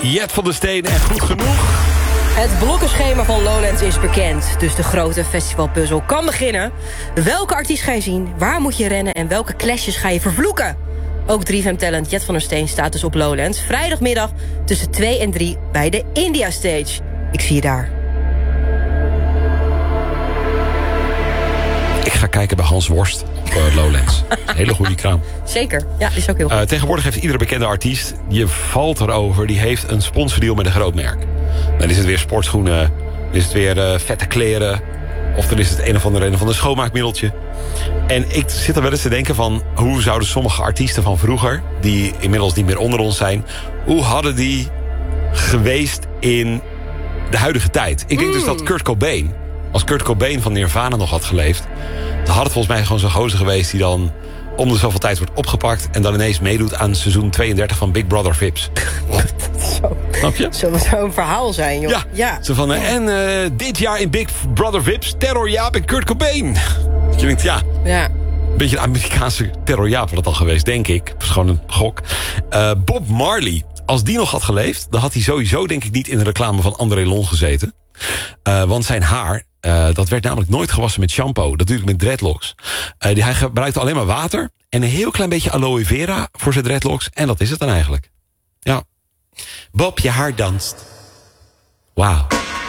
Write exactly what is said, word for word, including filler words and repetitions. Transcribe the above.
Jet van der Steen en Goed Genoeg. Het blokkenschema van Lowlands is bekend, dus de grote festivalpuzzel kan beginnen. Welke artiest ga je zien, waar moet je rennen en welke clashes ga je vervloeken? Ook drie F M talent Jet van der Steen staat dus op Lowlands. Vrijdagmiddag tussen twee en drie bij de India Stage. Ik zie je daar. Ik ga kijken bij Hans Worst op uh, Lowlands. Een hele goede kraam. Zeker, ja, is ook heel goed. Uh, tegenwoordig heeft iedere bekende artiest, je valt erover, die heeft een sponsordeal met een groot merk. Dan is het weer sportschoenen, dan is het weer uh, vette kleren, of dan is het een of ander, een of ander schoonmaakmiddeltje. En ik zit er wel eens te denken van, hoe zouden sommige artiesten van vroeger, die inmiddels niet meer onder ons zijn, hoe hadden die geweest in de huidige tijd? Ik denk mm. dus dat Kurt Cobain, als Kurt Cobain van Nirvana nog had geleefd, dan had het volgens mij gewoon zo'n gozer geweest die dan om de zoveel tijd wordt opgepakt en dan ineens meedoet aan seizoen tweeëndertig van Big Brother V IPs. Zo, snap je? Zou zo'n verhaal zijn, joh. Ja, ja. Zo van, uh, en uh, dit jaar in Big Brother V IPs, terrorjaap en Kurt Cobain. Je denkt, ja, ja. Een beetje een Amerikaanse terrorjaap had het al geweest, denk ik. Dat is gewoon een gok. Uh, Bob Marley, als die nog had geleefd, dan had hij sowieso, denk ik, niet in de reclame van André Lon gezeten. Uh, want zijn haar, uh, dat werd namelijk nooit gewassen met shampoo. Dat duurde met dreadlocks. Uh, die, hij gebruikte alleen maar water en een heel klein beetje aloe vera voor zijn dreadlocks. En dat is het dan eigenlijk. Ja. Bob, je haar danst. Wauw.